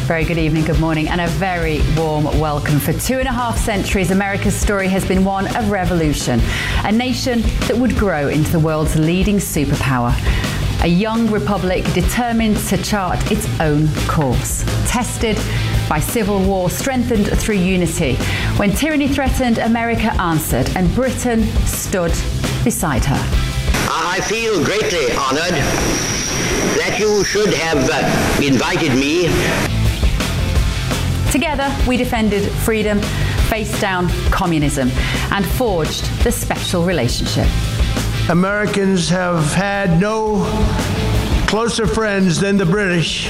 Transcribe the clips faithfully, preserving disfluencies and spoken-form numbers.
Very good evening, good morning, and a very warm welcome. For two and a half centuries, America's story has been one of revolution. A nation that would grow into the world's leading superpower. A young republic determined to chart its own course. Tested by civil war, strengthened through unity. When tyranny threatened, America answered, and Britain stood beside her. I feel greatly honored that you should have uh, invited me. Together, we defended freedom, faced down communism, and forged the special relationship. Americans have had no closer friends than the British.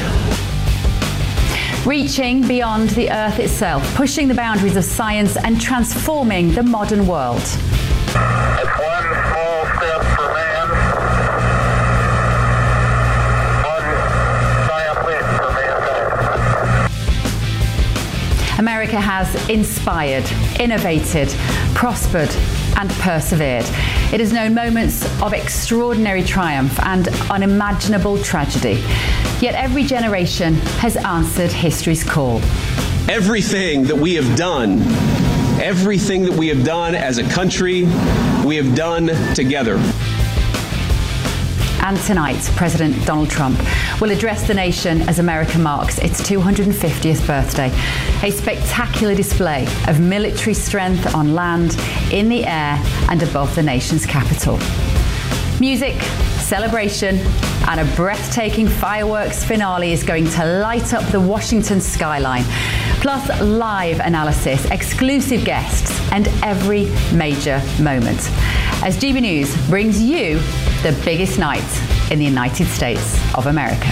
Reaching beyond the Earth itself, pushing the boundaries of science and transforming the modern world. It's one small step for man, one giant leap for mankind. America has inspired, innovated, prospered, and persevered. It has known moments of extraordinary triumph and unimaginable tragedy. Yet every generation has answered history's call. Everything that we have done, everything that we have done as a country, we have done together. And tonight, President Donald Trump will address the nation as America marks its two hundred fiftieth birthday. A spectacular display of military strength on land, in the air, and above the nation's capital. Music, celebration, and a breathtaking fireworks finale is going to light up the Washington skyline. Plus live analysis, exclusive guests, and every major moment. As G B News brings you the biggest night in the United States of America.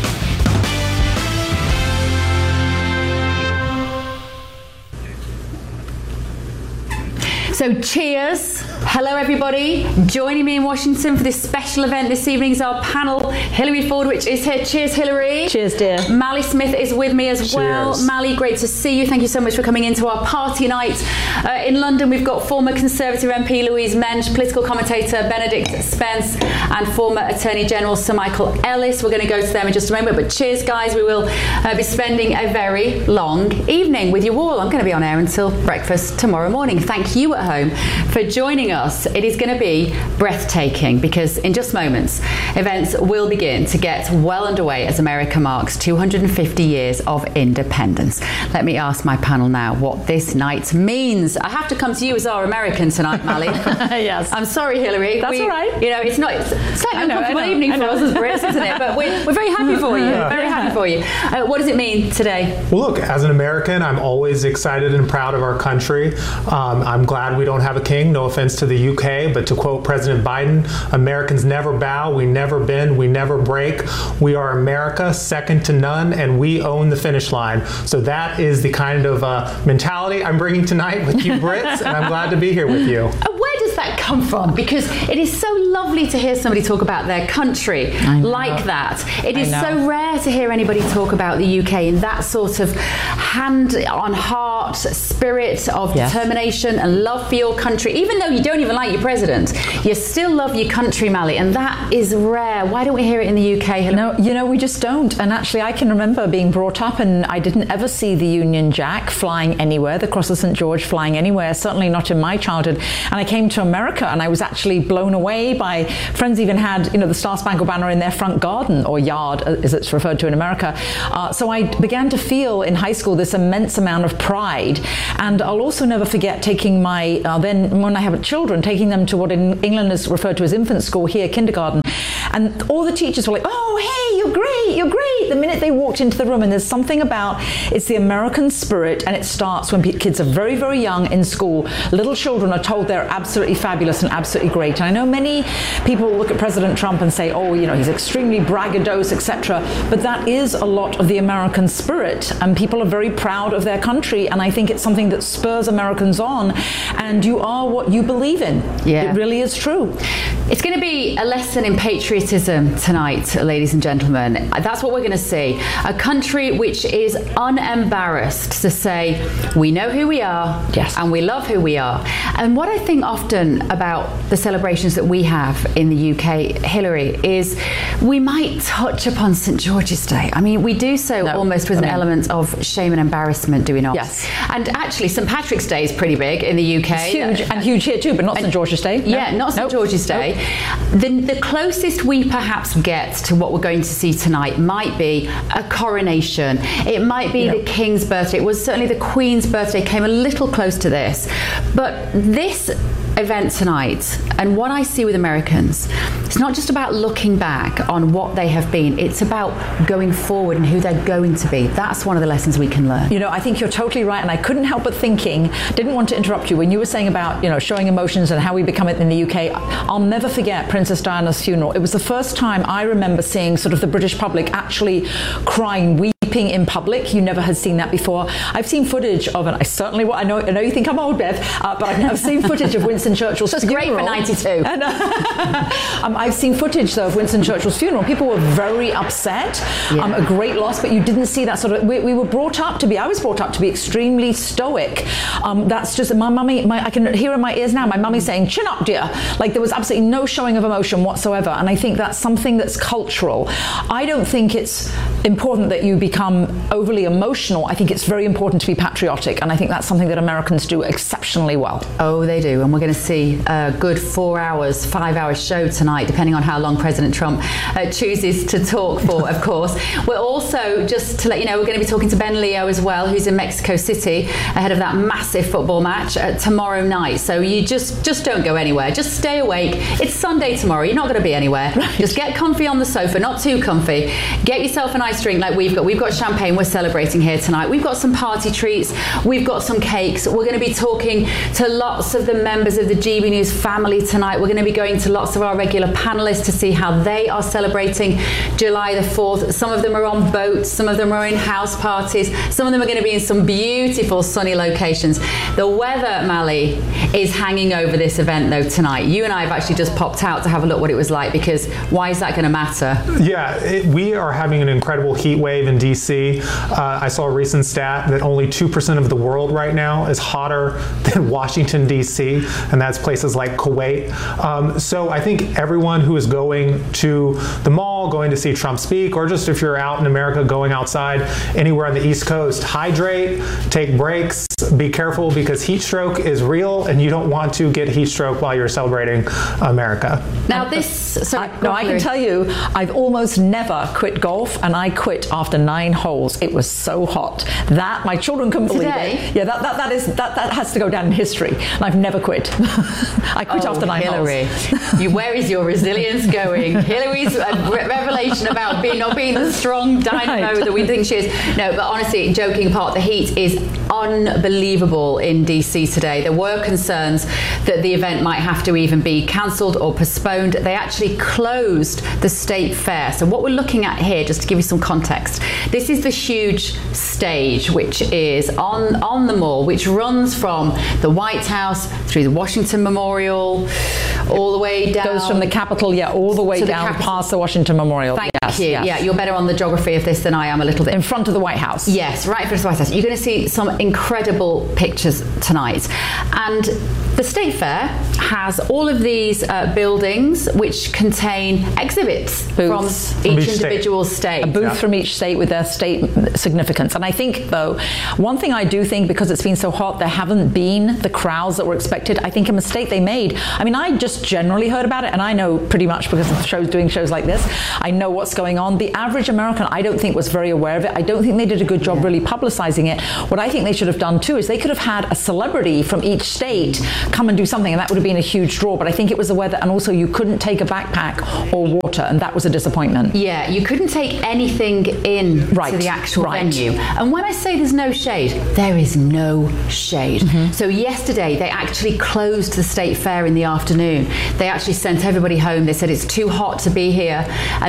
So cheers. Hello everybody. Joining me in Washington for this special event this evening is our panel. Hillary Fordwich is here. Cheers, Hillary. Cheers, dear. Mally Smith is with me as Cheers. well. Mally, great to see you. Thank you so much for coming into our party night. Uh, in London, we've got former Conservative M P Louise Mensch, political commentator Benedict Spence, and former Attorney General Sir Michael Ellis. We're going to go to them in just a moment, but cheers, guys. We will uh, be spending a very long evening with you all. I'm going to be on air until breakfast tomorrow morning. Thank you at home for joining us. It is going to be breathtaking because in just moments, events will begin to get well underway as America marks two hundred fifty years of independence. Let me ask my panel now what this night means. I have to come to you as our American tonight, Mally. Yes. I'm sorry, Hillary. That's we, all right. You know, it's not. It's, it's like I an know, uncomfortable I know, evening I for know. us as Brits, isn't it? But we're, we're very happy for you. Very happy for you. Uh, what does it mean today? Well, look, as an American, I'm always excited and proud of our country. Um, I'm glad we don't have a king. No offense to the U K, but to quote President Biden, Americans never bow, we never bend, we never break. We are America, second to none, and we own the finish line. So that is the kind of uh, mentality I'm bringing tonight with you Brits, and I'm glad to be here with you. Uh, where does that come from? Because it is so lovely to hear somebody talk about their country like that. It is so rare to hear anybody talk about the U K in that sort of hand on heart spirit of Yes. determination and love for your country. Even though you don't even like your president, you still love your country, Mally, and that is rare. Why don't we hear it in the U K? Hillary? No, you know, we just don't. And actually, I can remember being brought up and I didn't ever see the Union Jack flying anywhere, the Cross of Saint George flying anywhere, certainly not in my childhood. And I came to America and I was actually blown away by friends even had, you know, the Star Spangled Banner in their front garden or yard, as it's referred to in America. Uh, so I began to feel in high school this immense amount of pride. And I'll also never forget taking my, uh, then when I have children, taking them to what in England is referred to as infant school, here kindergarten. And all the teachers were like, oh, hey, you're great, you're great. The minute they walked into the room, and there's something about, it's the American spirit, and it starts when kids are very, very young in school. Little children are told they're absolutely fabulous and absolutely great. And I know many people look at President Trump and say, oh, you know, he's extremely braggadocious, et cetera. But that is a lot of the American spirit, and people are very proud of their country. And I think it's something that spurs Americans on. And you are what you believe in. Yeah. It really is true. It's going to be a lesson in patriotism tonight, ladies and gentlemen. That's what we're going to see. be. A country which is unembarrassed to say, we know who we are, yes, and we love who we are. And what I think often about the celebrations that we have in the U K, Hillary, is we might touch upon Saint George's Day. I mean, we do so no, almost with I mean, an element of shame and embarrassment, do we not? Yes. And actually, Saint Patrick's Day is pretty big in the U K. It's huge, and huge here too, but not Saint George's Day. No. Yeah, not Saint Nope. George's Day. Nope. The, the closest we perhaps get to what we're going to see tonight might be a coronation. It might be yep. the King's birthday. It was certainly the Queen's birthday, came a little close to this. But this event tonight, and what I see with Americans, it's not just about looking back on what they have been, it's about going forward and who they're going to be. That's one of the lessons we can learn. You know, I think you're totally right, and I couldn't help but thinking, didn't want to interrupt you, when you were saying about, you know, showing emotions and how we become it in the U K. I'll never forget Princess Diana's funeral. It was the first time I remember seeing sort of the British public actually crying, weeping in public. You never had seen that before. I've seen footage of, and I certainly, I know, I know you think I'm old, Bev, uh, but I've seen footage of Winston Churchill's That's funeral. great for ninety-two. And, uh, um, I've seen footage, though, of Winston Churchill's funeral. People were very upset, yeah. um, a great loss, but you didn't see that sort of, we, we were brought up to be, I was brought up to be extremely stoic. Um, that's just, my mummy, my, I can hear in my ears now, my mummy saying, chin up, dear. Like, there was absolutely no showing of emotion whatsoever. And I think that's something that's cultural. I don't think it's important that you become overly emotional. I think it's very important to be patriotic. And I think that's something that Americans do exceptionally well. Oh, they do. And we're going to see a good four hours, five hours show tonight, depending on how long President Trump uh, chooses to talk for, of course. We're also, just to let you know, we're going to be talking to Ben Leo as well, who's in Mexico City ahead of that massive football match uh, tomorrow night. So you just, just don't go anywhere. Just stay awake. It's Sunday tomorrow. You're not going to be anywhere. Right. Just get comfy on the sofa, not too comfy. Get yourself a nice drink like we've got. We've got champagne we're celebrating here tonight. We've got some party treats. We've got some cakes. We're going to be talking to lots of the members of the G B News family tonight. We're going to be going to lots of our regular panelists to see how they are celebrating July the fourth. Some of them are on boats. Some of them are in house parties. Some of them are going to be in some beautiful sunny locations. The weather, Mally, is hanging over this event though tonight. You and I have actually just popped out to have a look what it was like, because why is that going to matter? Yeah, it, we are having an incredible heat wave in D C. Uh, I saw a recent stat that only two percent of the world right now is hotter than Washington, D C, and that's places like Kuwait. Um, so I think everyone who is going to the mall, going to see Trump speak, or just if you're out in America going outside anywhere on the East Coast, hydrate, take breaks, be careful, because heat stroke is real and you don't want to get heat stroke while you're celebrating America. Now this, sorry, I, no, I can tell you, I've almost never quit golf, and I quit after nine holes. It was so hot. That, my children couldn't believe Today? it. Yeah, that, that, that, is, that, that has to go down in history. And I've never quit. I quit oh, after nine Hillary. holes. you, where is your resilience going? Hillary's uh, re- revelation about being not being the strong dynamo right. that we think she is. No, but honestly, joking apart, the heat is unbelievable in D C today. There were concerns that the event might have to even be cancelled or postponed. They actually closed the state fair. So what we're looking at here, just to give you some context, this is the huge stage which is on, on the mall, which runs from the White House through the Washington Memorial, all the way down. Goes from the Capitol, yeah, all the way down the past the Washington Memorial. Thank yes, you. Yes. Yeah, you're better on the geography of this than I am a little bit. In front of the White House. Yes, right in front of the White House. You're going to see some incredible pictures tonight. And the State Fair has all of these uh, buildings which contain exhibits Booths. from each, each individual state. state. A booth yeah. from each state with their state significance. And I think, though, one thing I do think, because it's been so hot, there haven't been the crowds that were expected. I think a mistake they made. I mean, I just generally heard about it, and I know pretty much because of shows, doing shows like this, I know what's going on. The average American, I don't think, was very aware of it. I don't think they did a good job yeah. really publicizing it. What I think they should have done, too, is they could have had a celebrity from each state come and do something, and that would have been a huge draw. But I think it was the weather, and also you couldn't take a backpack or water, and that was a disappointment. Yeah, you couldn't take anything in right. to the actual right. venue. And when I say there's no shade, there is no shade. Mm-hmm. So yesterday they actually closed the State Fair in the afternoon. They actually sent everybody home. They said it's too hot to be here, and they sent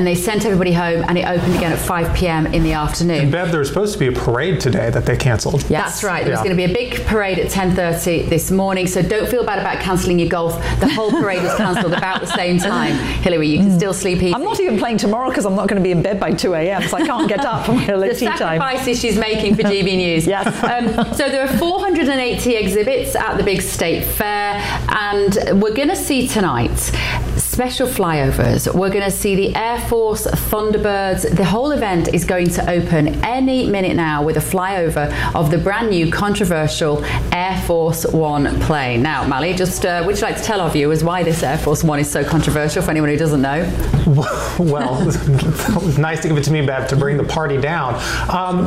everybody home, and it opened again at five p.m. in the afternoon. And Bev, there was supposed to be a parade today that they cancelled. Yes. That's right. There yeah. was going to be a big parade at ten thirty this morning, so don't feel bad about cancelling your golf. The whole parade was cancelled about the same time. Hillary, you can still sleep easy. I'm not even playing tomorrow because I'm not going to be in bed by two a.m, so I can't get up for my early the tea time. The sacrifices she's making for G B News. Yes. Um, so there are four hundred eighty exhibits at the big state fair, and we're going to see tonight special flyovers. We're going to see the Air Force Thunderbirds. The whole event is going to open any minute now with a flyover of the brand new controversial Air Force One plane. Now, Mally, just uh, would you like to tell our viewers why this Air Force One is so controversial for anyone who doesn't know? Well, it was nice to give it to me, Bev, to bring the party down. Um,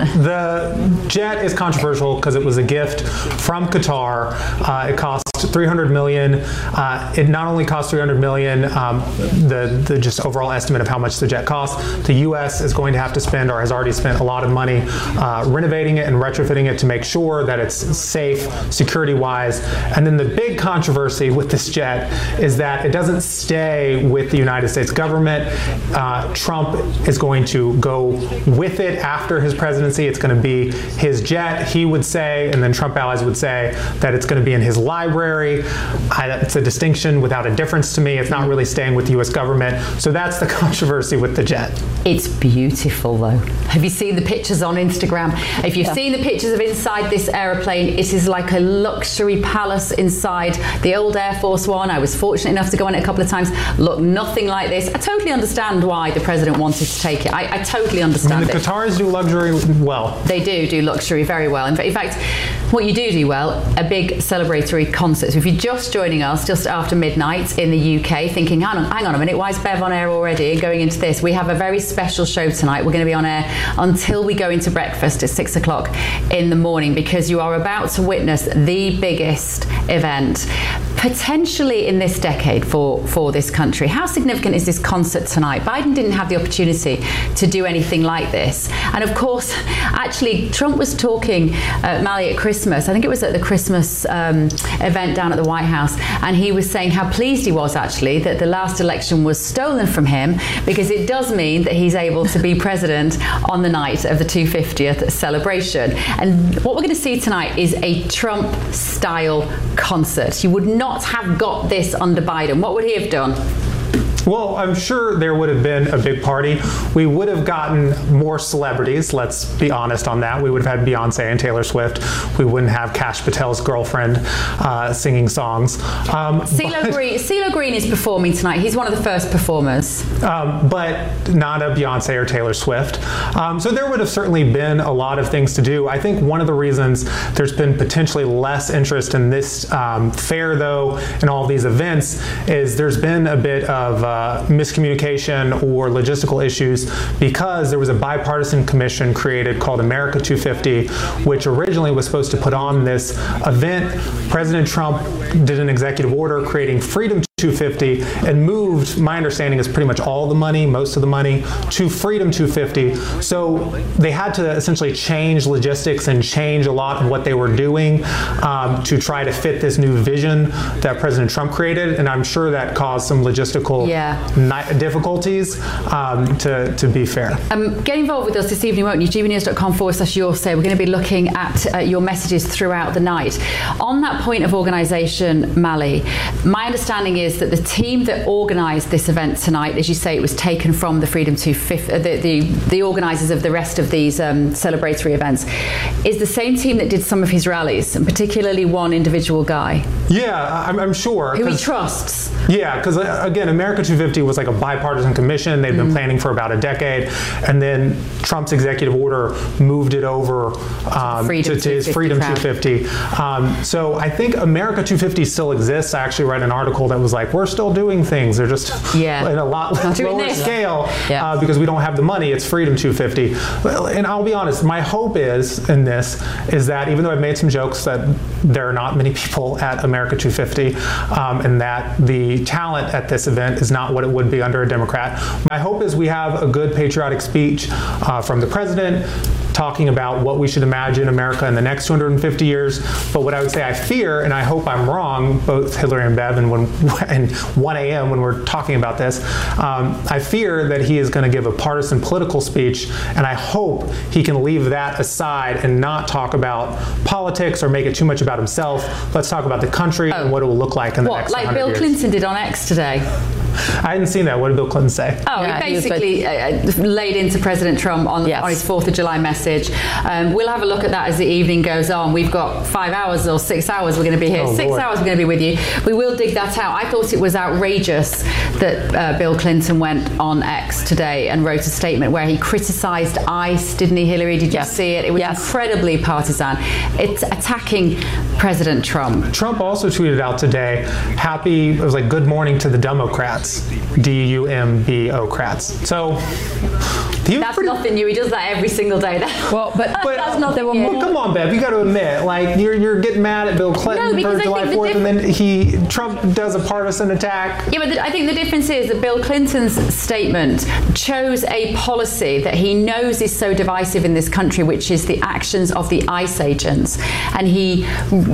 the jet is controversial because it was a gift from Qatar. Uh, it cost three hundred million dollars. Uh, it not only cost three hundred million dollars, um, the, the just overall estimate of how much the jet costs, the U S is going to have to spend, or has already spent, a lot of money uh, renovating it and retrofitting it to make sure that it's safe, security-wise. And then the big controversy with this jet is that it doesn't stay with the United States government. Uh, Trump is going to go with it after his presidency. It's going to be his jet, he would say, and then Trump allies would say that it's going to be in his library. I, it's a distinction without a difference to me. It's not really staying with the U S government. So that's the controversy with the jet. It's beautiful, though. Have you seen the pictures on Instagram? If you've yeah. seen the pictures of inside this aeroplane, it is like a luxury palace inside the old Air Force One. I was fortunate enough to go on it a couple of times. Look, nothing like this. I totally understand why the president wanted to take it. I, I totally understand I mean, the it. Qataris do luxury well. They do do luxury very well. In fact, what you do do well, a big celebratory concert. So if you're just joining us just after midnight in the U K, thinking, hang on, hang on a minute, why is Bev on air already? And going into this, we have a very special show tonight. We're going to be on air until we go into breakfast at six o'clock in the morning, because you are about to witness the biggest event potentially in this decade for, for this country. How significant is this concert tonight? Biden didn't have the opportunity to do anything like this. And of course, actually, Trump was talking, uh, Mally, at Christmas. I think it was at the Christmas um, event down at the White House. And he was saying how pleased he was, actually, that the last election was stolen from him, because it does mean that he's able to be president on the night of the two hundred fiftieth celebration. And what we're going to see tonight is a Trump-style concert. You would not have got this under Biden. What would he have done? Well, I'm sure there would have been a big party. We would have gotten more celebrities, let's be honest on that. We would have had Beyonce and Taylor Swift. We wouldn't have Kash Patel's girlfriend uh, singing songs. Um, CeeLo Green, CeeLo Green is performing tonight. He's one of the first performers. Um, but not a Beyonce or Taylor Swift. Um, so there would have certainly been a lot of things to do. I think one of the reasons there's been potentially less interest in this um, fair, though, and all these events, is there's been a bit of uh, Uh, miscommunication or logistical issues, because there was a bipartisan commission created called America two fifty, which originally was supposed to put on this event. President Trump did an executive order creating Freedom two fifty and moved, my understanding is pretty much all the money, most of the money, to Freedom two fifty. So they had to essentially change logistics and change a lot of what they were doing um, to try to fit this new vision that President Trump created, and I'm sure that caused some logistical yeah. difficulties, um, to, to be fair. Um, get involved with us this evening, won't you? G B news dot com forward slash your say. We're going to be looking at uh, your messages throughout the night. On that point of organisation, Mally, my understanding is that the team that organised this event tonight, as you say, it was taken from the Freedom two fifty, uh, the, the, the organisers of the rest of these um, celebratory events, is the same team that did some of his rallies, and particularly one individual guy. Yeah, I'm, I'm sure. Who he trusts. Yeah, because again, America two fifty was like a bipartisan commission. They'd been mm. planning for about a decade, and then Trump's executive order moved it over um, to, to his Freedom two fifty. Um, so I think America two fifty still exists. I actually read an article that was like, we're still doing things. They're just yeah. in a lot lower scale yeah. uh, because we don't have the money. It's Freedom two fifty. And I'll be honest, my hope is in this is that even though I've made some jokes that there are not many people at America two fifty, um, and that the talent at this event is not what it would be under a Democrat, my hope is we have a good patriotic speech uh, from the president, talking about what we should imagine America in the next two hundred fifty years. But what I would say I fear, and I hope I'm wrong, both Hillary and Bev, and when and one a m when we're talking about this, um, I fear that he is going to give a partisan political speech, and I hope he can leave that aside and not talk about politics or make it too much about himself. Let's talk about the country oh. and what it will look like in the what, next like one hundred Bill years. Clinton did on X today? I hadn't seen that. What did Bill Clinton say? Oh, yeah, he basically he uh, laid into President Trump on, yes. on his fourth of July message. Um, we'll have a look at that as the evening goes on. We've got five hours or six hours we're going to be here. Oh, six Lord. hours we're going to be with you. We will dig that out. I thought it was outrageous that uh, Bill Clinton went on X today and wrote a statement where he criticised ICE, didn't he, Hillary? Did you yes. see it? It was yes. incredibly partisan. It's attacking President Trump. Trump also tweeted out today, happy, it was like, good morning to the Democrats. D U M B O-crats. So, that's pretty, nothing new. He does that every single day. Well, but, but that's not there were more. Well, come on, Bev. You got to admit, like you're you're getting mad at Bill Clinton no, for July fourth, and then he Trump does a partisan attack. Yeah, but the, I think the difference is that Bill Clinton's statement chose a policy that he knows is so divisive in this country, which is the actions of the ICE agents, and he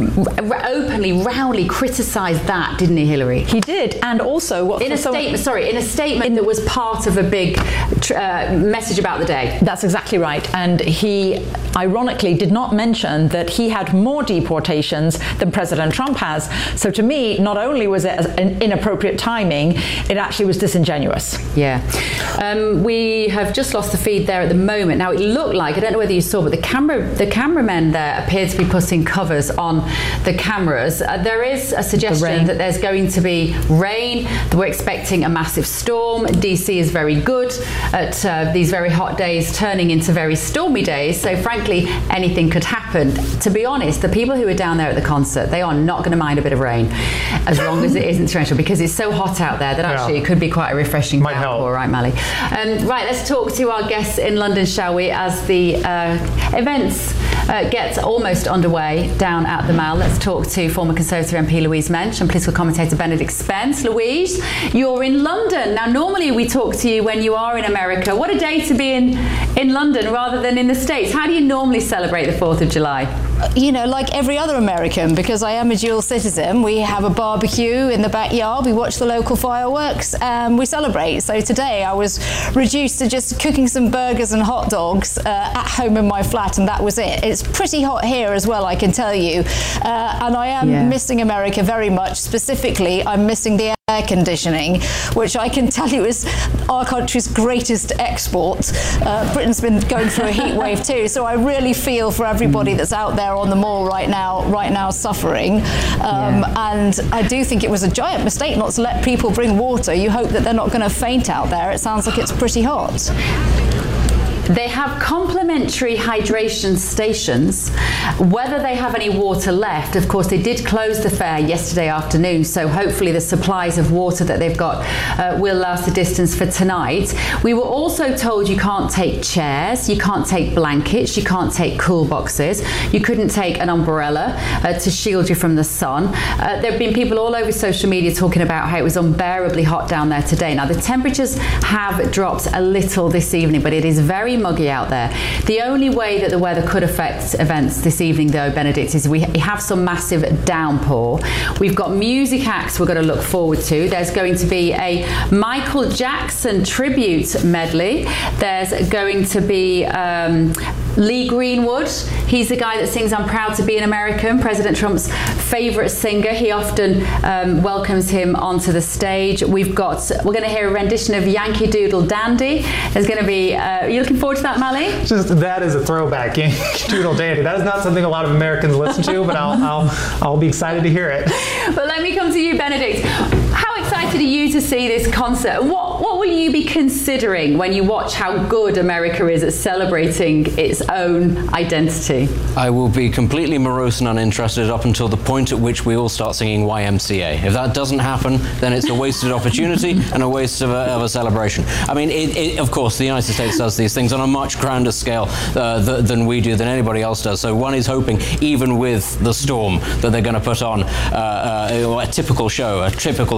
r- r- openly, roundly criticised that, didn't he, Hillary? He did, and also what in a so statement. Sorry, in a statement in, that was part of a big uh, message about the day. That's exactly right. And he, ironically, did not mention that he had more deportations than President Trump has. So to me, not only was it an inappropriate timing, it actually was disingenuous. Yeah. Um, we have just lost the feed there at the moment. Now, it looked like, I don't know whether you saw, but the camera, the cameramen there appeared to be putting covers on the cameras. Uh, there is a suggestion the that there's going to be rain. We're expecting a massive storm. D C is very good at uh, these very hot days turning into very stormy days. So frankly, anything could happen. To be honest, the people who are down there at the concert, they are not going to mind a bit of rain as long as it isn't torrential, because it's so hot out there that actually yeah. it could be quite a refreshing Might help. All right, Mally. Um, right, let's talk to our guests in London, shall we, as the uh, events uh, get almost underway down at the Mall. Let's talk to former Conservative M P Louise Mensch and political commentator Benedict Spence. Louise, you're in London. Now, normally we talk to you when you are in America. What a day to be in, in London rather than in the States. How do you normally celebrate the fourth of July? You know, like every other American, because I am a dual citizen, we have a barbecue in the backyard, we watch the local fireworks, and we celebrate. So today I was reduced to just cooking some burgers and hot dogs uh, at home in my flat, and that was it. It's pretty hot here as well, I can tell you. Uh, and I am yeah. missing America very much. Specifically, I'm missing the air conditioning, which I can tell you is our country's greatest export. Uh, Britain's been going through a heat wave too, so I really feel for everybody that's out there on the mall right now, right now suffering. Um, yeah. And I do think it was a giant mistake not to let people bring water. You hope that they're not going to faint out there. It sounds like it's pretty hot. They have complimentary hydration stations. Whether they have any water left, of course, they did close the fair yesterday afternoon, so hopefully the supplies of water that they've got uh, will last a distance for tonight. We were also told you can't take chairs, you can't take blankets, you can't take cool boxes, you couldn't take an umbrella uh, to shield you from the sun. Uh, there have been people all over social media talking about how it was unbearably hot down there today. Now, the temperatures have dropped a little this evening, but it is very muggy out there. The only way that the weather could affect events this evening, though, Benedict, is we have some massive downpour. We've got music acts we're going to look forward to. There's going to be a Michael Jackson tribute medley. There's going to be um, Lee Greenwood. He's the guy that sings I'm Proud to Be an American, President Trump's favourite singer. He often um, welcomes him onto the stage. We've got, we're going to hear a rendition of Yankee Doodle Dandy. There's going to be, uh, are you looking forward to that, Mally? Just that is a throwback, Yankee Doodle Dandy. That is not something a lot of Americans listen to, but I'll, I'll, I'll be excited to hear it. But let me come to you, Benedict. How excited are you to see this concert? What, what will you be considering when you watch how good America is at celebrating its own identity? I will be completely morose and uninterested up until the point at which we all start singing Y M C A. If that doesn't happen, then it's a wasted opportunity and a waste of a, of a celebration. I mean, it, it, of course, the United States does these things on a much grander scale uh, th- than we do, than anybody else does. So one is hoping, even with the storm, that they're going to put on uh, uh, a typical show, a typical tribute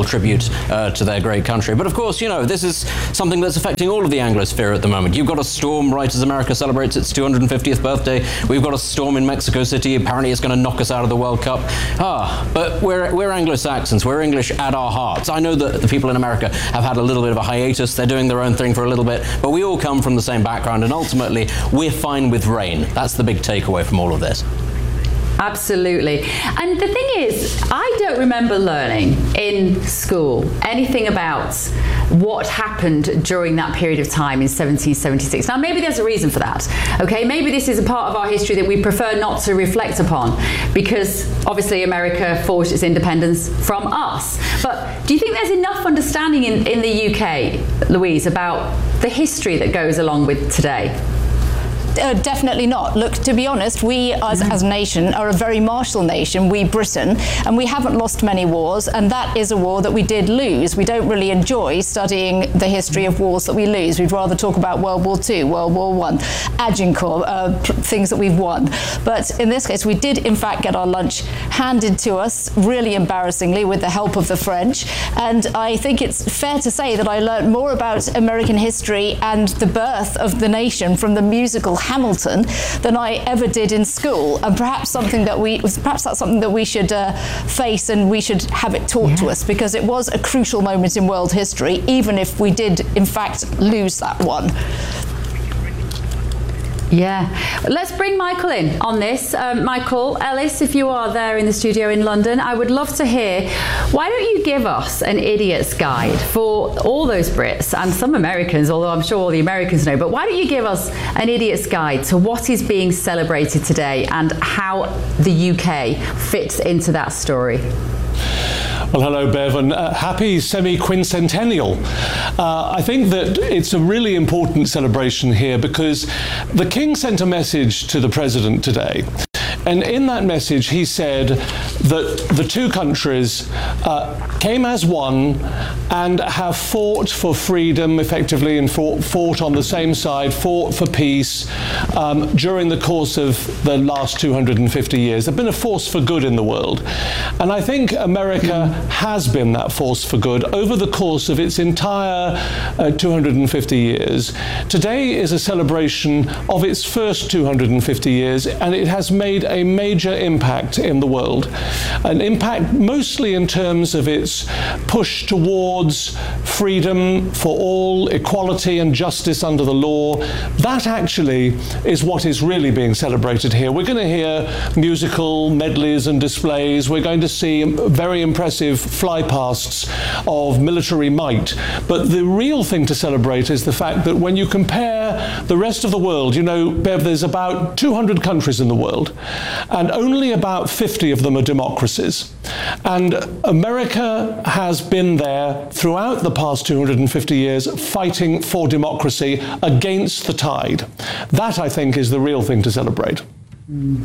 did uh, to their great country. But of course, you know, this is something that's affecting all of the Anglosphere at the moment. You've got a storm right as America celebrates its two hundred fiftieth birthday. We've got a storm in Mexico City. Apparently it's going to knock us out of the World Cup. Ah, but we're, we're Anglo-Saxons. We're English at our hearts. I know that the people in America have had a little bit of a hiatus. They're doing their own thing for a little bit, but we all come from the same background, and ultimately we're fine with rain. That's the big takeaway from all of this. Absolutely. And the thing is, I don't remember learning in school anything about what happened during that period of time in seventeen seventy-six. Now, maybe there's a reason for that. Okay, maybe this is a part of our history that we prefer not to reflect upon, because obviously America forged its independence from us. But do you think there's enough understanding in, in the U K, Louise, about the history that goes along with today? Uh, definitely not. Look, to be honest, we as, as a nation are a very martial nation, we Britain, and we haven't lost many wars, and that is a war that we did lose. We don't really enjoy studying the history of wars that we lose. We'd rather talk about World War Two, World War One, Agincourt, uh, things that we've won. But in this case, we did in fact get our lunch handed to us, really embarrassingly, with the help of the French. And I think it's fair to say that I learned more about American history and the birth of the nation from the musical Hamilton than I ever did in school, and perhaps something that we perhaps that's something that we should uh, face, and we should have it taught yeah. to us, because it was a crucial moment in world history, even if we did in fact lose that one. Yeah. Let's bring Michael in on this. Um, Michael Ellis, if you are there in the studio in London, I would love to hear, why don't you give us an idiot's guide for all those Brits and some Americans, although I'm sure all the Americans know, but why don't you give us an idiot's guide to what is being celebrated today and how the U K fits into that story? Well, hello, Bev, and uh, happy semi-quincentennial. Uh, I think that it's a really important celebration here because the King sent a message to the President today. And in that message, he said that the two countries uh, came as one and have fought for freedom effectively, and fought, fought on the same side, fought for peace um, during the course of the last two hundred fifty years. They've been a force for good in the world. And I think America has been that force for good over the course of its entire uh, two hundred fifty years. Today is a celebration of its first two hundred fifty years, and it has made a major impact in the world. An impact mostly in terms of its push towards freedom for all, equality and justice under the law. That actually is what is really being celebrated here. We're going to hear musical medleys and displays. We're going to see very impressive flypasts of military might. But the real thing to celebrate is the fact that when you compare the rest of the world, you know, Bev, there's about two hundred countries in the world, and only about fifty of them are democracies. And America has been there throughout the past two hundred fifty years fighting for democracy against the tide. That, I think, is the real thing to celebrate. Mm.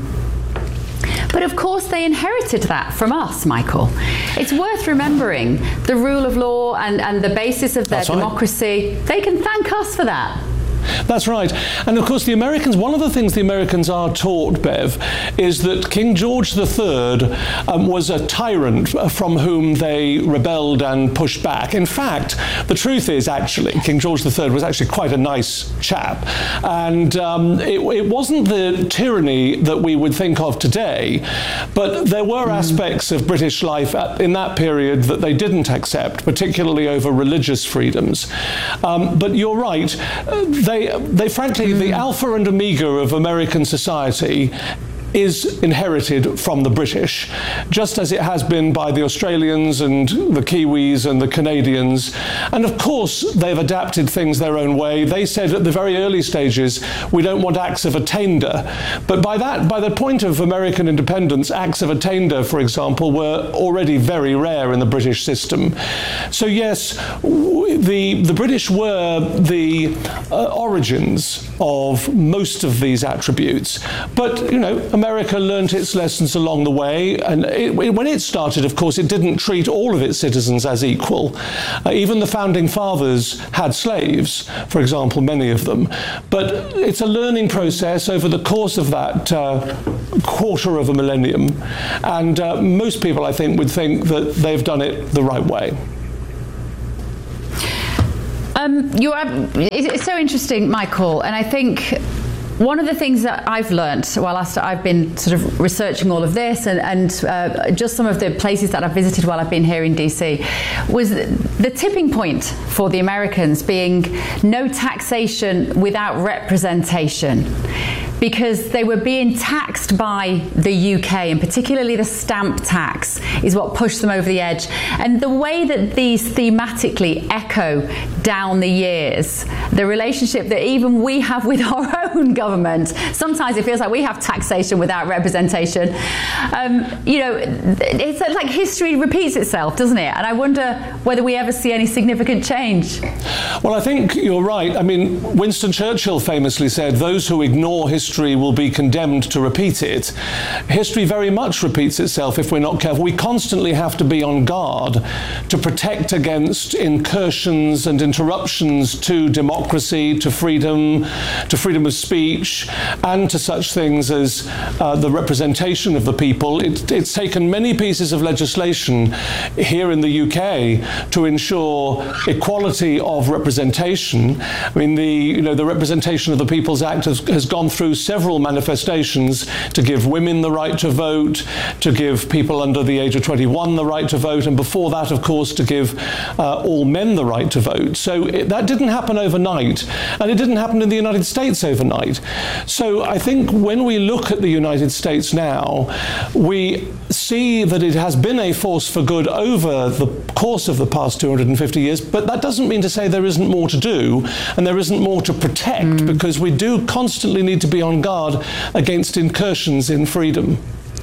But of course they inherited that from us, Michael. It's worth remembering the rule of law and, and the basis of their That's democracy. Right. They can thank us for that. That's right. And of course the Americans, one of the things the Americans are taught, Bev, is that King George the Third um, was a tyrant from whom they rebelled and pushed back. In fact, the truth is actually King George the Third was actually quite a nice chap. And um, it, it wasn't the tyranny that we would think of today, but there were mm. aspects of British life at, in that period that they didn't accept, particularly over religious freedoms. Um, but you're right, uh, they They, they frankly, the alpha and omega of American society is inherited from the British, just as it has been by the Australians and the Kiwis and the Canadians. And of course, they've adapted things their own way. They said at the very early stages, we don't want acts of attainder. But by that, by the point of American independence, acts of attainder, for example, were already very rare in the British system. So yes, the, the British were the uh, origins of most of these attributes. But, you know, America learnt its lessons along the way, and it, when it started, of course, it didn't treat all of its citizens as equal. Uh, even the founding fathers had slaves, for example, many of them. But it's a learning process over the course of that uh, quarter of a millennium, and uh, most people, I think, would think that they've done it the right way. Um, you're, it's so interesting, Michael, and I think one of the things that I've learned while I've been sort of researching all of this and, and uh, just some of the places that I've visited while I've been here in D C was the tipping point for the Americans being no taxation without representation, because they were being taxed by the U K, and particularly the stamp tax is what pushed them over the edge. And the way that these thematically echo down the years, the relationship that even we have with our own government, sometimes it feels like we have taxation without representation. Um, you know, it's like history repeats itself, doesn't it? And I wonder whether we ever see any significant change. Well, I think you're right. I mean, Winston Churchill famously said, those who ignore history History will be condemned to repeat it. History very much repeats itself if we're not careful. We constantly have to be on guard to protect against incursions and interruptions to democracy, to freedom, to freedom of speech, and to such things as uh, the representation of the people. It, it's taken many pieces of legislation here in the U K to ensure equality of representation. I mean, the you know the Representation of the People's Act has, has gone through several manifestations to give women the right to vote, to give people under the age of twenty-one the right to vote, and before that, of course, to give uh, all men the right to vote. So it, that didn't happen overnight, and it didn't happen in the United States overnight. So I think when we look at the United States now, we see that it has been a force for good over the course of the past two hundred fifty years, but that doesn't mean to say there isn't more to do, and there isn't more to protect, mm. because we do constantly need to be on guard against incursions in freedom.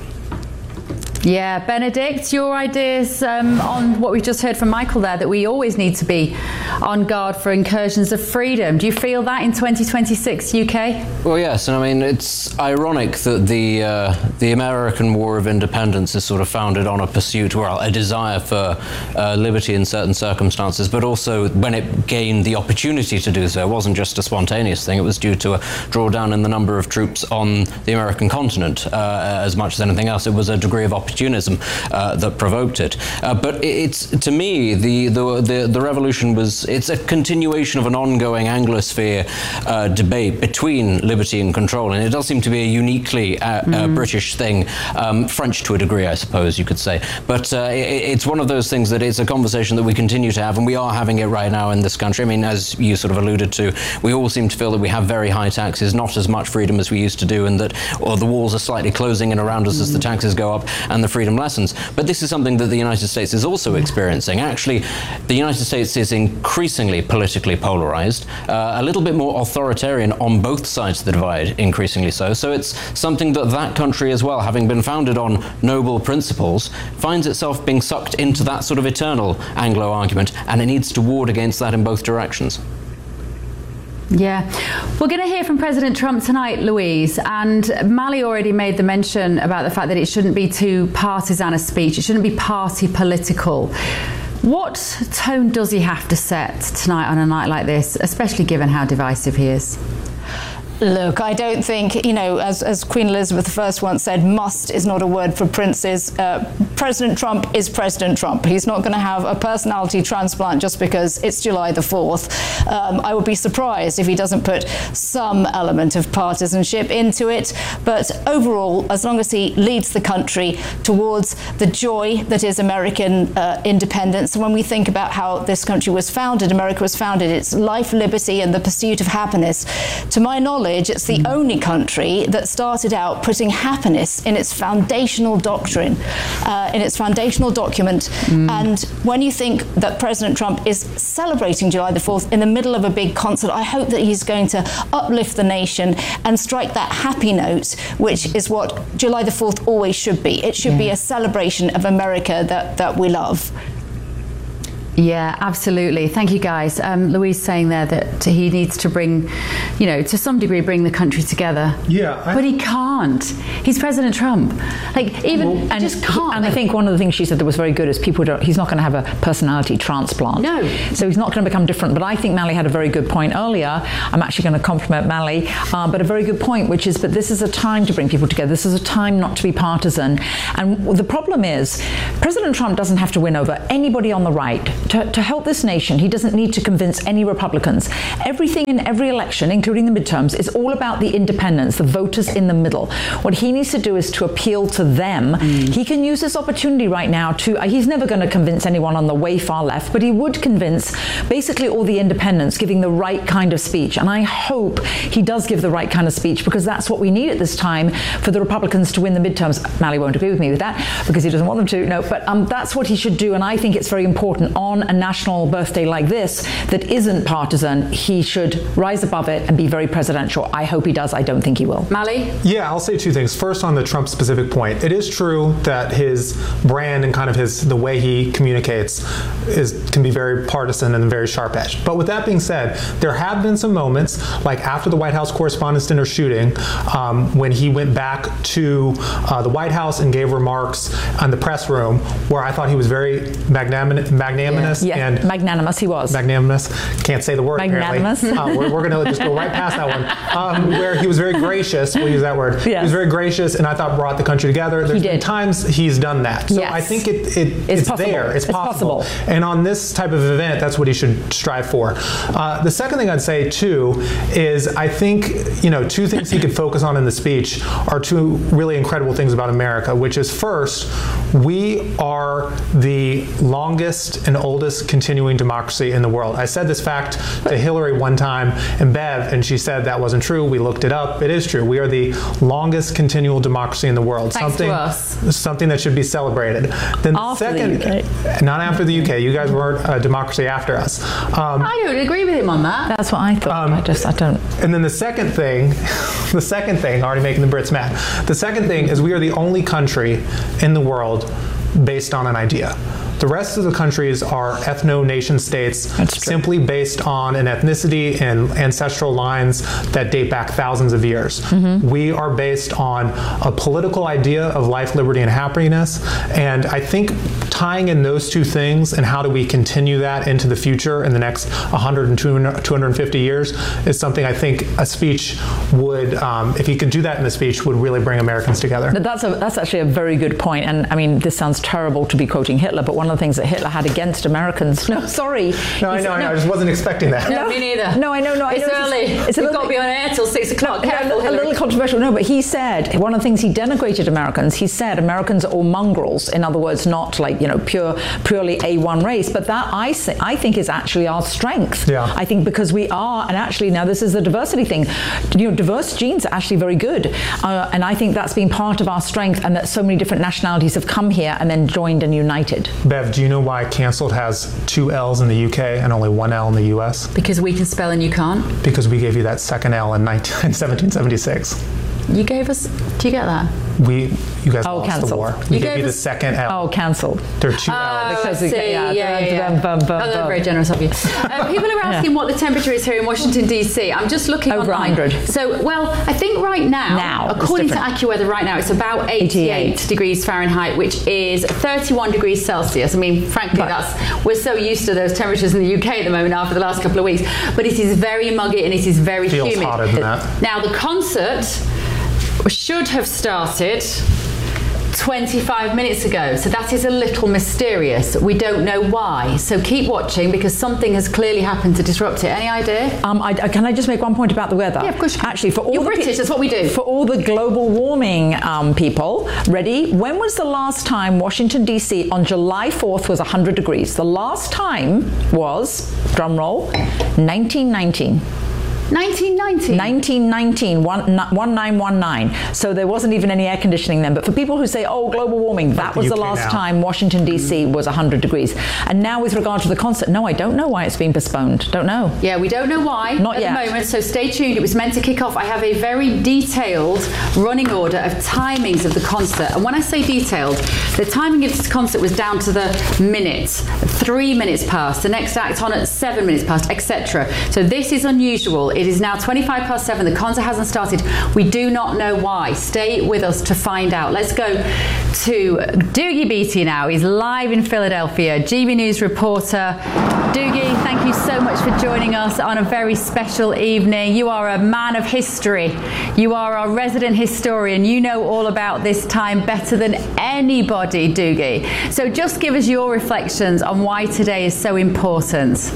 Yeah, Benedict, your ideas um, on what we've just heard from Michael there, that we always need to be on guard for incursions of freedom. Do you feel that in twenty twenty-six U K? Well, yes, and I mean, it's ironic that the uh, the American War of Independence is sort of founded on a pursuit, well, a desire for uh, liberty in certain circumstances, but also when it gained the opportunity to do so, it wasn't just a spontaneous thing, it was due to a drawdown in the number of troops on the American continent uh, as much as anything else. It was a degree of opportunity opportunism uh, that provoked it. Uh, but it's, to me, the, the the the revolution was, it's a continuation of an ongoing Anglosphere uh, debate between liberty and control, and it does seem to be a uniquely uh, mm. uh, British thing, um, French to a degree, I suppose you could say. But uh, it, it's one of those things that it's a conversation that we continue to have, and we are having it right now in this country. I mean, as you sort of alluded to, we all seem to feel that we have very high taxes, not as much freedom as we used to do, and that or the walls are slightly closing in around us mm. as the taxes go up and the freedom lessens. But this is something that the United States is also experiencing. Actually, the United States is increasingly politically polarized, uh, a little bit more authoritarian on both sides of the divide, increasingly so. So it's something that that country as well, having been founded on noble principles, finds itself being sucked into that sort of eternal Anglo argument, and it needs to ward against that in both directions. Yeah. We're going to hear from President Trump tonight, Louise, and Mali already made the mention about the fact that it shouldn't be too partisan a speech, it shouldn't be party political. What tone does he have to set tonight on a night like this, especially given how divisive he is? Look, I don't think, you know, as, as Queen Elizabeth the First once said, must is not a word for princes. Uh, President Trump is President Trump. He's not going to have a personality transplant just because it's July the fourth. Um, I would be surprised if he doesn't put some element of partisanship into it. But overall, as long as he leads the country towards the joy that is American uh, independence, and when we think about how this country was founded, America was founded, it's life, liberty, and the pursuit of happiness. To my knowledge, it's the only country that started out putting happiness in its foundational doctrine, uh, in its foundational document. Mm. And when you think that President Trump is celebrating July the fourth in the middle of a big concert, I hope that he's going to uplift the nation and strike that happy note, which is what July the fourth always should be. It should yeah. be a celebration of America that, that we love. Yeah, absolutely. Thank you, guys. Um, Louise saying there that he needs to bring, you know, to some degree, bring the country together. Yeah. I, but he can't. He's President Trump. Like, even, well, and, just can't. And like, I think one of the things she said that was very good is people don't, he's not going to have a personality transplant. No. So he's not going to become different. But I think Mali had a very good point earlier. I'm actually going to compliment Mali, uh, but a very good point, which is that this is a time to bring people together. This is a time not to be partisan. And the problem is, President Trump doesn't have to win over anybody on the right to, to help this nation, he doesn't need to convince any Republicans. Everything in every election, including the midterms, is all about the independents, the voters in the middle. What he needs to do is to appeal to them. Mm. He can use this opportunity right now to, uh, he's never going to convince anyone on the way far left, but he would convince basically all the independents, giving the right kind of speech. And I hope he does give the right kind of speech, because that's what we need at this time for the Republicans to win the midterms. Malley won't agree with me with that because he doesn't want them to, no, but um, that's what he should do. And I think it's very important on a national birthday like this that isn't partisan. He should rise above it and be very presidential. I hope he does. I don't think he will. Malley? Yeah, I'll say two things. First, on the Trump specific point, it is true that his brand and kind of his the way he communicates is can be very partisan and very sharp edged. But with that being said, there have been some moments, like after the White House Correspondents' Dinner shooting, um, when he went back to uh, the White House and gave remarks in the press room, where I thought he was very magnanimous, magnanimous yeah. Yeah. and magnanimous. He was magnanimous. Can't say the word. Magnanimous. Apparently. uh, we're we're going to just go right past that one. Um, where he was very gracious. We'll use that word. Yes. He was very gracious, and I thought brought the country together. There's he been did. times he's done that. So yes. I think it, it it's, it's there. It's, it's possible. possible. And on this type of event, that's what he should strive for. Uh, the second thing I'd say too is I think you know two things he could focus on in the speech are two really incredible things about America, which is first, we are the longest and oldest continuing democracy in the world. I said this fact to Hillary one time in Bev, and she said that wasn't true. We looked it up. It is true. We are the longest continual democracy in the world. Thanks something, to us. Something that should be celebrated. Then the second, the U K. Not after the U K. You guys weren't a democracy after us. Um, I don't agree with him on that. That's what I thought. Um, I just, I don't. And then the second thing, the second thing, already making the Brits mad. The second thing is we are the only country in the world based on an idea. The rest of the countries are ethno-nation states simply based on an ethnicity and ancestral lines that date back thousands of years. Mm-hmm. We are based on a political idea of life, liberty, and happiness. And I think tying in those two things and how do we continue that into the future in the next one hundred and two hundred fifty years is something I think a speech would, um, if he could do that in the speech, would really bring Americans together. That's, a, that's actually a very good point. And I mean, this sounds terrible to be quoting Hitler, but one of the things that Hitler had against Americans. No, sorry. No, I know, I know. I just wasn't expecting that. No, me neither. No, I know, no. I it's know early. It's, it's We've got to be on air till six o'clock. No, Careful, a, a little controversial. No, but he said, one of the things he denigrated Americans, he said Americans are all mongrels. In other words, not like, you know, pure, purely A one race. But that, I, say, I think, is actually our strength. Yeah. I think because we are, and actually now this is the diversity thing, you know, diverse genes are actually very good. Uh, and I think that's been part of our strength, and that so many different nationalities have come here and then joined and united. Bev, do you know why canceled has two L's in the U K and only one L in the U S? Because we can spell and you can't? Because we gave you that second L in seventeen seventy-six. You gave us, do you get that? We, you guys oh, lost canceled. the war. We you gave, gave you the us, second L. Oh, cancelled. There are two oh, L's. Because I see. Yeah, yeah, yeah. yeah. Bum, bum, bum, oh, that's very generous of you. Uh, people are asking yeah. what the temperature is here in Washington, D C. I'm just looking Over online. one hundred. So, well, I think right now, now according to AccuWeather right now, it's about eighty-eight, eighty-eight degrees Fahrenheit, which is thirty-one degrees Celsius. I mean, frankly, but, that's we're so used to those temperatures in the U K at the moment after the last couple of weeks. But it is very muggy and it is very Feels humid. hotter than that. Now, the concert should have started twenty-five minutes ago, so that is a little mysterious. We don't know why, so keep watching because something has clearly happened to disrupt it. Any idea? Um, I, can I just make one point about the weather? Yeah, of course. Actually, for all You're the British, pe- that's what we do. For all the global warming um, people, ready? When was the last time Washington, D C on July fourth was one hundred degrees? The last time was, drum roll, nineteen nineteen. nineteen nineteen nineteen nineteen, one, one nine one nine. So there wasn't even any air conditioning then. But for people who say, oh, global warming, that was the last time Washington, D C was one hundred degrees. And now with regard to the concert, no, I don't know why it's been postponed. Don't know. Yeah, we don't know why Not at yet. the moment, so stay tuned. It was meant to kick off. I have a very detailed running order of timings of the concert. And when I say detailed, the timing of this concert was down to the minute. Three minutes past. The next act on at seven minutes past, et cetera. So this is unusual. It is now twenty-five past seven. The concert hasn't started. We do not know why. Stay with us to find out. Let's go to Doogie Beattie now. He's live in Philadelphia. G B News reporter. Doogie, thank you so much for joining us on a very special evening. You are a man of history. You are our resident historian. You know all about this time better than anybody, Doogie. So just give us your reflections on why today is so important.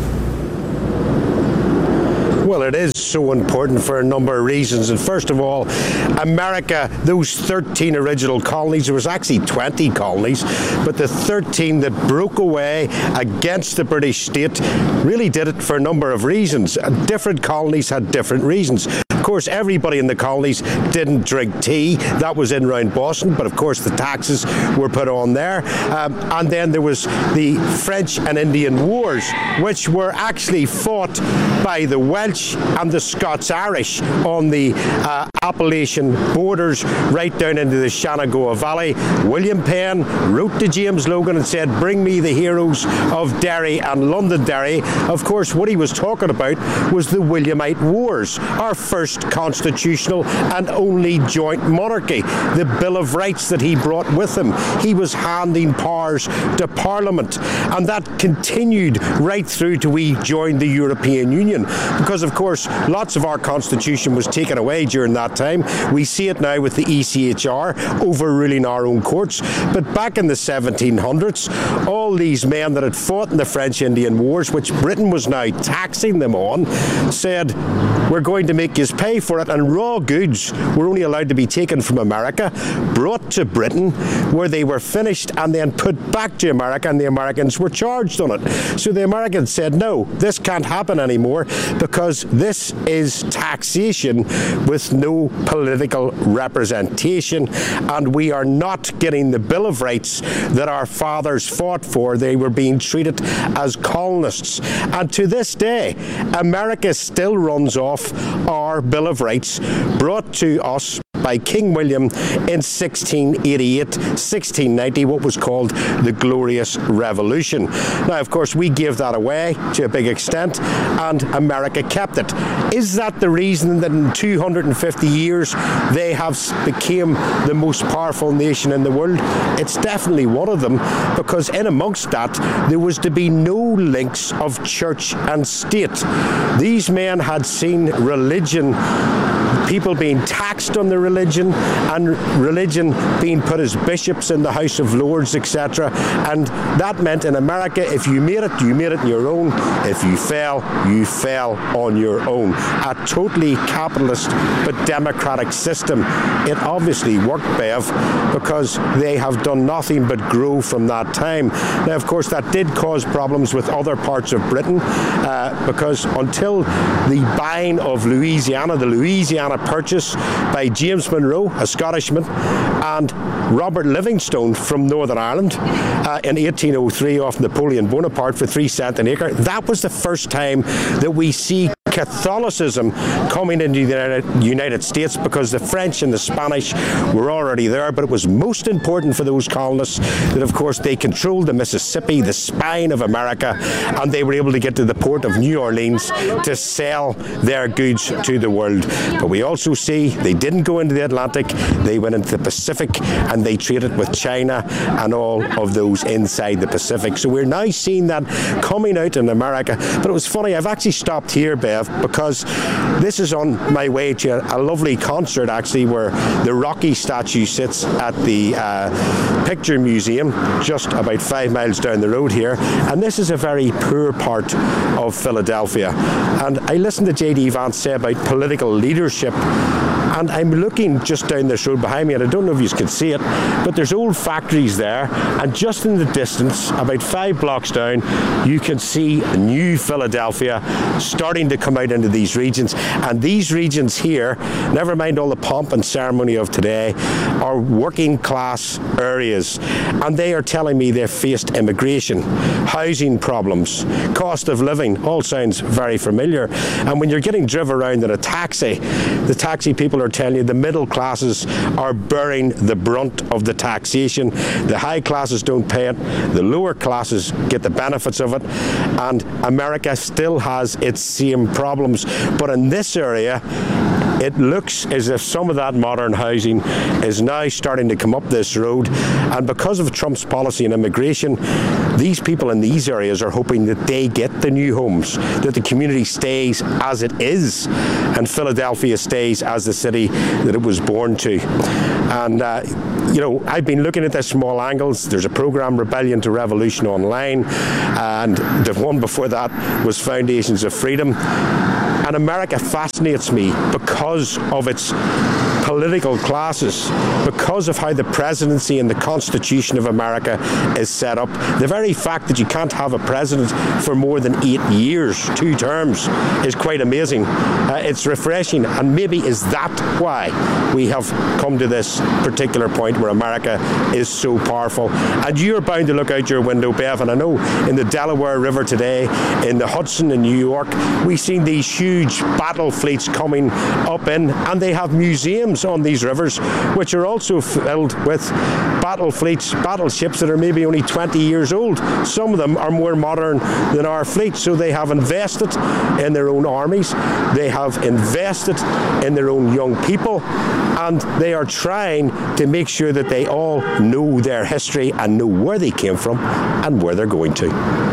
Well, it is so important for a number of reasons. And first of all, America, those thirteen original colonies, there was actually twenty colonies, but the thirteen that broke away against the British state really did it for a number of reasons. Different colonies had different reasons. Of course, everybody in the colonies didn't drink tea. That was in around Boston, but of course the taxes were put on there. Um, and then there was the French and Indian Wars, which were actually fought by the Welsh and the Scots-Irish on the uh, Appalachian borders right down into the Shenandoah Valley. William Penn wrote to James Logan and said, "Bring me the heroes of Derry and Londonderry." Of course, what he was talking about was the Williamite Wars, our first constitutional and only joint monarchy, the Bill of Rights that he brought with him. He was handing powers to Parliament, and that continued right through to we joined the European Union, because of course lots of our constitution was taken away during that time. We see it now with the E C H R overruling our own courts, but back in the seventeen hundreds, all these men that had fought in the French-Indian Wars, which Britain was now taxing them on, said, "We're going to make you pay for it," and raw goods were only allowed to be taken from America, brought to Britain, where they were finished and then put back to America, and the Americans were charged on it. So the Americans said, no, this can't happen anymore, because this is taxation with no political representation, and we are not getting the Bill of Rights that our fathers fought for. They were being treated as colonists, and to this day America still runs off our Bill of Rights brought to us by King William in sixteen eighty-eight, sixteen ninety, what was called the Glorious Revolution. Now, of course, we gave that away to a big extent, and America kept it. Is that the reason that in two hundred fifty years they have become the most powerful nation in the world? It's definitely one of them, because in amongst that, there was to be no links of church and state. These men had seen religion, people being taxed on their religion, and religion being put as bishops in the House of Lords, et cetera. And that meant in America, if you made it, you made it on your own. If you fell, you fell on your own. A totally capitalist but democratic system. It obviously worked, Bev, because they have done nothing but grow from that time. Now, of course, that did cause problems with other parts of Britain, uh, because until the buying of Louisiana, the Louisiana Purchase by James Monroe, a Scottishman, and Robert Livingstone from Northern Ireland uh, in eighteen oh three off Napoleon Bonaparte for three cents an acre. That was the first time that we see Catholicism coming into the United States, because the French and the Spanish were already there, but it was most important for those colonists that, of course, they controlled the Mississippi, the spine of America, and they were able to get to the port of New Orleans to sell their goods to the world. But we also see they didn't go into the Atlantic, they went into the Pacific, and they traded with China and all of those inside the Pacific. So we're now seeing that coming out in America. But it was funny, I've actually stopped here, Bev, because this is on my way to a, a lovely concert, actually, where the Rocky statue sits at the uh, Picture Museum, just about five miles down the road here. And this is a very poor part of Philadelphia. And I listened to J D Vance say about political leadership, and I'm looking just down this road behind me, and I don't know if you can see it, but there's old factories there, and just in the distance, about five blocks down, you can see new Philadelphia starting to come out into these regions. And these regions here, never mind all the pomp and ceremony of today, are working class areas, and they are telling me they've faced immigration, housing problems, cost of living, all sounds very familiar. And when you're getting driven around in a taxi, the taxi people are are telling you the middle classes are bearing the brunt of the taxation. The high classes don't pay it, the lower classes get the benefits of it, and America still has its same problems. But in this area, it looks as if some of that modern housing is now starting to come up this road, and because of Trump's policy on immigration, these people in these areas are hoping that they get the new homes, that the community stays as it is, and Philadelphia stays as the city that it was born to. And uh, you know, I've been looking at this from all angles. There's a program, Rebellion to Revolution, online, and the one before that was Foundations of Freedom. And America fascinates me because of its political classes, because of how the presidency and the Constitution of America is set up. The very fact that you can't have a president for more than eight years, two terms, is quite amazing. Uh, it's refreshing, and maybe is that why we have come to this particular point where America is so powerful. And you're bound to look out your window, Bev, and I know in the Delaware River today, in the Hudson in New York, we've seen these huge battle fleets coming up in, and they have museums on these rivers which are also filled with battle fleets, battleships that are maybe only twenty years old. Some of them are more modern than our fleet, so they have invested in their own armies, they have invested in their own young people, and they are trying to make sure that they all know their history and know where they came from and where they're going to.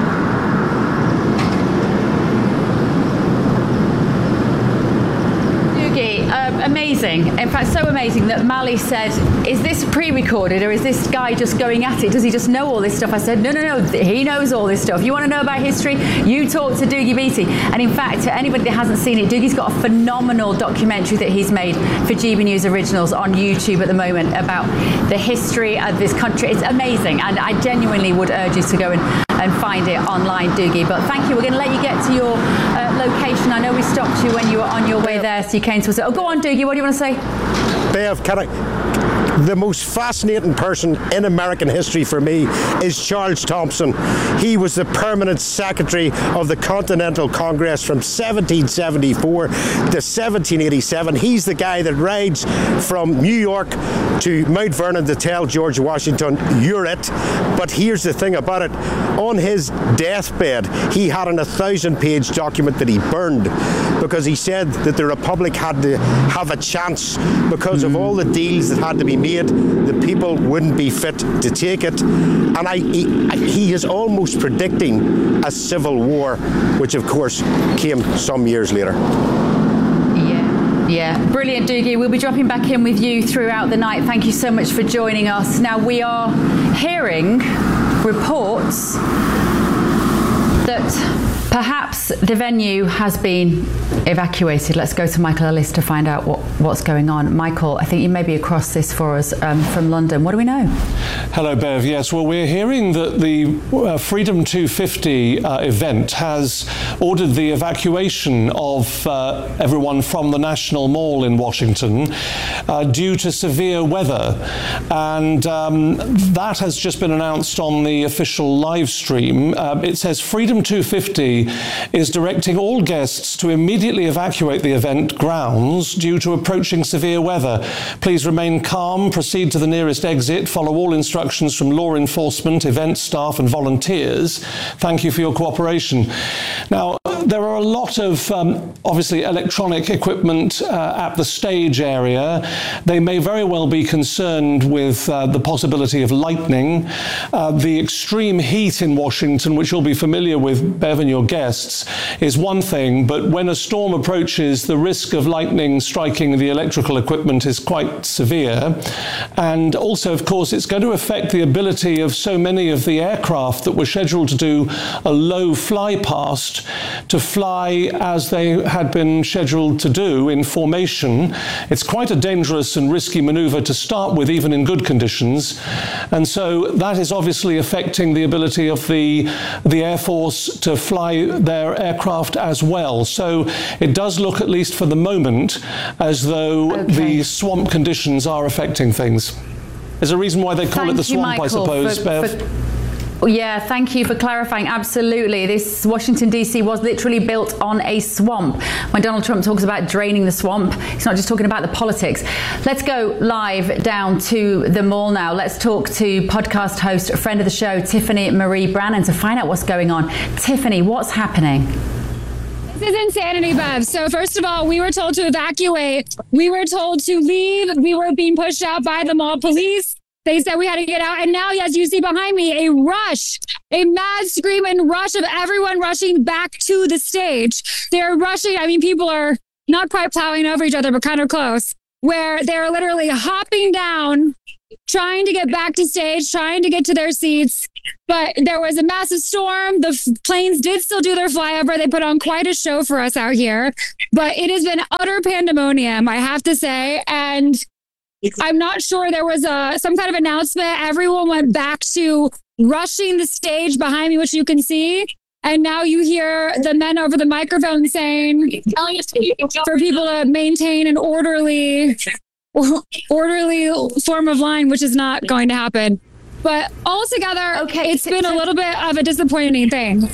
Amazing. In fact, so amazing that Mali said, is this pre-recorded or is this guy just going at it? Does he just know all this stuff? I said, no, no, no, he knows all this stuff. You want to know about history? You talk to Doogie Beattie. And in fact, to anybody that hasn't seen it, Doogie's got a phenomenal documentary that he's made for G B News Originals on YouTube at the moment about the history of this country. It's amazing. And I genuinely would urge you to go and, and find it online, Doogie. But thank you. We're going to let you get to your uh, location. I know we stopped you when you were on your way there, so you came to us. Oh, go on, Doogie. What do you want to say? Bev, can I... The most fascinating person in American history for me is Charles Thompson. He was the permanent secretary of the Continental Congress from seventeen seventy-four to seventeen eighty-seven. He's the guy that rides from New York to Mount Vernon to tell George Washington, you're it. But here's the thing about it. On his deathbed, he had an a thousand page document that he burned because he said that the Republic had to have a chance because of all the deals that had to be made. The people wouldn't be fit to take it, and I, he, he is almost predicting a civil war, which of course came some years later. Yeah, yeah, brilliant, Doogie. We'll be dropping back in with you throughout the night. Thank you so much for joining us. Now, we are hearing reports that perhaps the venue has been evacuated. Let's go to Michael Ellis to find out what, what's going on. Michael, I think you may be across this for us um, from London. What do we know? Hello, Bev. Yes, well, we're hearing that the uh, Freedom two fifty uh, event has ordered the evacuation of uh, everyone from the National Mall in Washington uh, due to severe weather. And um, that has just been announced on the official live stream. Uh, it says Freedom two fifty is directing all guests to immediately evacuate the event grounds due to approaching severe weather. Please remain calm, proceed to the nearest exit, follow all instructions from law enforcement, event staff and volunteers. Thank you for your cooperation. Now, there are a lot of, um, obviously, electronic equipment uh, at the stage area. They may very well be concerned with uh, the possibility of lightning. Uh, the extreme heat in Washington, which you'll be familiar with, Bev, and your guests, is one thing, but when a storm approaches, the risk of lightning striking the electrical equipment is quite severe. And also, of course, it's going to affect the ability of so many of the aircraft that were scheduled to do a low fly past to fly as they had been scheduled to do in formation. It's quite a dangerous and risky maneuver to start with, even in good conditions. And so that is obviously affecting the ability of the, the Air Force to fly their aircraft as well. So it does look, at least for the moment, as though okay. the swamp conditions are affecting things. There's a reason why they call Thank it the you, swamp, Michael, I suppose, for, Bev. For Yeah, thank you for clarifying. Absolutely. This Washington, D C was literally built on a swamp. When Donald Trump talks about draining the swamp, he's not just talking about the politics. Let's go live down to the mall now. Let's talk to podcast host, a friend of the show, Tiffany Marie Brannan, to find out what's going on. Tiffany, what's happening? This is insanity, Bev. So first of all, we were told to evacuate. We were told to leave. We were being pushed out by the mall police. They said we had to get out. And now, as you see behind me, a rush, a mad screaming rush of everyone rushing back to the stage. They're rushing. I mean, people are not quite plowing over each other, but kind of close, where they're literally hopping down, trying to get back to stage, trying to get to their seats. But there was a massive storm. The f- planes did still do their flyover. They put on quite a show for us out here. But it has been utter pandemonium, I have to say. And I'm not sure there was a some kind of announcement. Everyone went back to rushing the stage behind me, which you can see. And now you hear the men over the microphone saying for people to maintain an orderly, orderly form of line, which is not going to happen. But altogether, okay, it's been a little bit of a disappointing thing.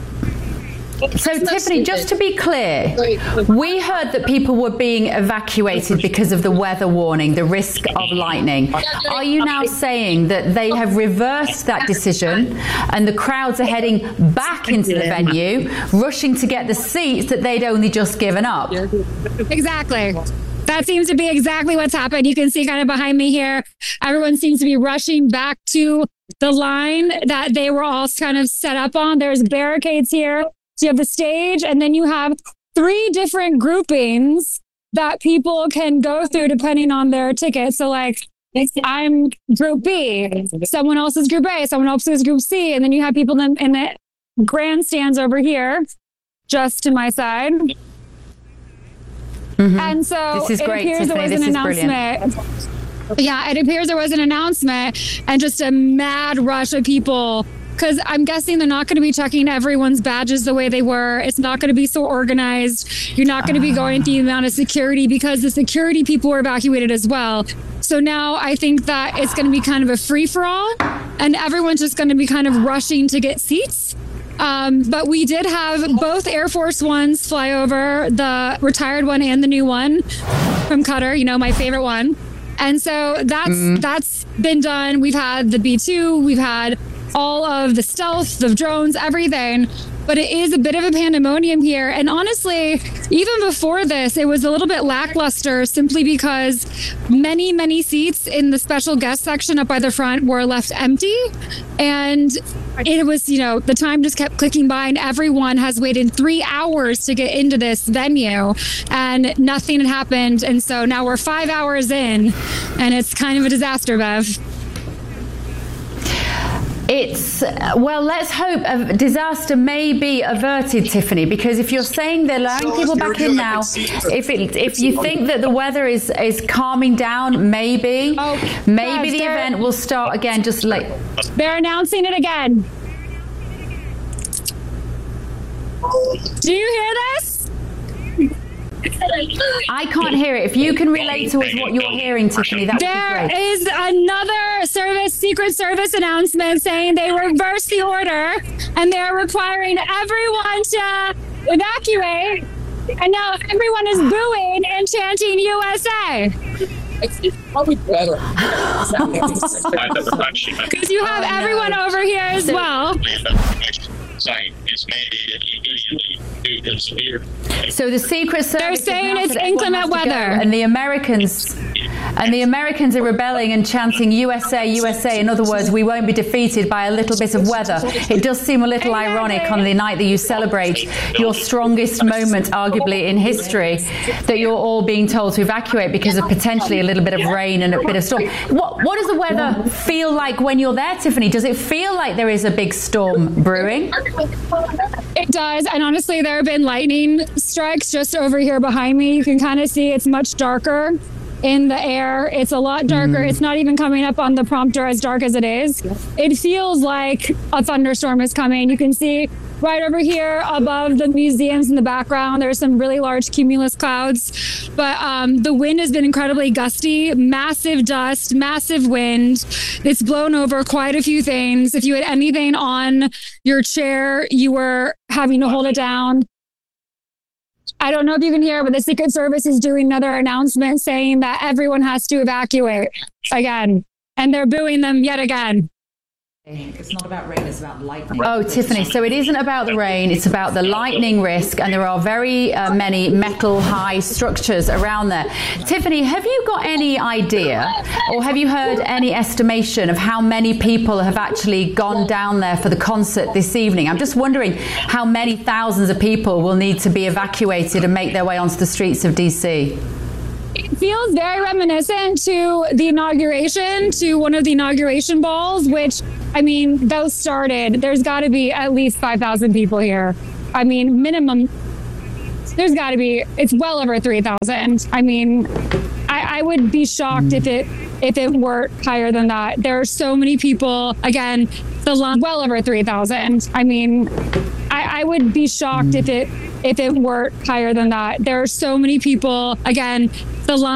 So, Tiffany, just to be clear, we heard that people were being evacuated because of the weather warning, the risk of lightning. Are you now saying that they have reversed that decision and the crowds are heading back into the venue, rushing to get the seats that they'd only just given up? Exactly. That seems to be exactly what's happened. You can see kind of behind me here, everyone seems to be rushing back to the line that they were all kind of set up on. There's barricades here. So you have the stage, and then you have three different groupings that people can go through depending on their ticket. So like, I'm group B, someone else is group A, someone else is group C, and then you have people in, in the grandstands over here, just to my side. Mm-hmm. And so this is it great, appears Tiffany. there was This an is announcement. Brilliant. Yeah, it appears there was an announcement and just a mad rush of people, because I'm guessing they're not going to be checking everyone's badges the way they were. It's not going to be so organized. You're not going to be going through the amount of security, because the security people were evacuated as well. So now I think that it's going to be kind of a free-for-all, and everyone's just going to be kind of rushing to get seats. Um, but we did have both Air Force Ones fly over, the retired one and the new one from Qatar, you know, my favorite one. And so that's mm. that's been done. We've had the B two, we've had all of the stealth, the drones, everything. But it is a bit of a pandemonium here. And honestly, even before this, it was a little bit lackluster, simply because many, many seats in the special guest section up by the front were left empty. And it was, you know, the time just kept clicking by, and everyone has waited three hours to get into this venue, and nothing had happened. And so now we're five hours in, and it's kind of a disaster, Bev. It's, well, let's hope a disaster may be averted, Tiffany, because if you're saying they're allowing people back in now, if it, if you think that the weather is, is calming down, maybe, oh, maybe the event will start again, just like... They're announcing it again. Do you hear this? I can't hear it. If you can relate to us what you're hearing, Tiffany, that would there be great. is another service, Secret Service announcement saying they reversed the order and they're requiring everyone to evacuate. And now everyone is booing and chanting U S A. It's probably better. Because you have everyone over here as well. So the Secret Service, they're saying it's inclement weather, and the Americans and the Americans are rebelling and chanting U S A, U S A. In other words, we won't be defeated by a little bit of weather. It does seem a little ironic on the night that you celebrate your strongest moment, arguably in history, that you're all being told to evacuate because of potentially a little bit of rain and a bit of storm. What what does the weather feel like when you're there, Tiffany? Does it feel like there is a big storm brewing? It does, and honestly, there have been lightning strikes just over here behind me. You can kind of see it's much darker. in the air. It's a lot darker. Mm. It's not even coming up on the prompter as dark as it is. It feels like a thunderstorm is coming. You can see right over here above the museums in the background, there's some really large cumulus clouds. But um, the wind has been incredibly gusty, massive dust, massive wind. It's blown over quite a few things. If you had anything on your chair, you were having to hold it down. I don't know if you can hear, but the Secret Service is doing another announcement saying that everyone has to evacuate again. And they're booing them yet again. It's not about rain, it's about lightning. Oh, Tiffany, so it isn't about the rain, it's about the lightning risk, and there are very uh, many metal high structures around there. Tiffany, have you got any idea, or have you heard any estimation of how many people have actually gone down there for the concert this evening? I'm just wondering how many thousands of people will need to be evacuated and make their way onto the streets of D C. It feels very reminiscent to the inauguration, to one of the inauguration balls, which, I mean, those started. There's got to be at least five thousand people here. I mean, minimum, there's got to be, it's well over three thousand. I mean, I, I would be shocked if it if it were higher than that. There are so many people, again, the line, well over three thousand. I mean, I, I would be shocked if it if it were higher than that. There are so many people, again, the line.